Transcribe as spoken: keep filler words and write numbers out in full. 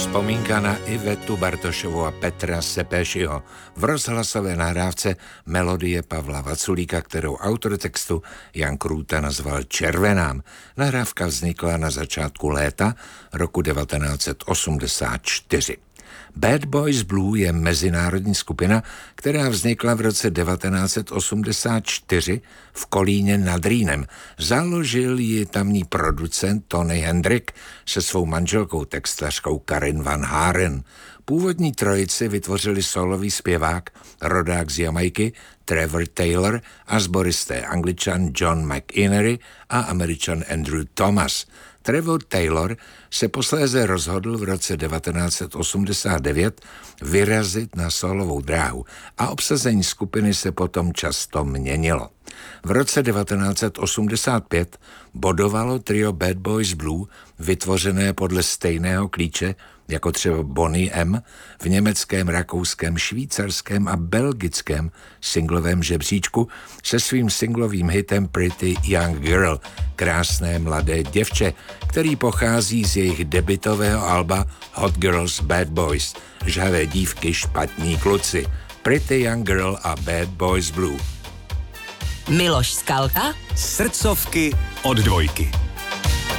Vzpomínka na Ivetu Bartošovou a Petra Sepéšiho v rozhlasové nahrávce melodie Pavla Vaculíka, kterou autor textu Jan Krůta nazval Červenám. Nahrávka vznikla na začátku léta roku devatenáct set osmdesát čtyři. Bad Boys Blue je mezinárodní skupina, která vznikla v roce devatenáct set osmdesát čtyři v Kolíně nad Rýnem. Založil ji tamní producent Tony Hendrik se svou manželkou textařkou Karin Van Haren. Původní trojici vytvořili solový zpěvák, rodák z Jamajky Trevor Taylor a sboristé Angličan John McInnery a Američan Andrew Thomas. Trevor Taylor se posléze rozhodl v roce devatenáct set osmdesát devět vyrazit na solovou dráhu a obsazení skupiny se potom často měnilo. V roce devatenáct set osmdesát pět bodovalo trio Bad Boys Blue, vytvořené podle stejného klíče jako třeba Boney M, v německém, rakouském, švýcarském a belgickém singlovém žebříčku se svým singlovým hitem Pretty Young Girl, krásné mladé děvče, který pochází z jejich debutového alba Hot Girls Bad Boys, žhavé dívky, špatní kluci, Pretty Young Girl a Bad Boys Blue. Miloš Skalka, srdcovky od dvojky.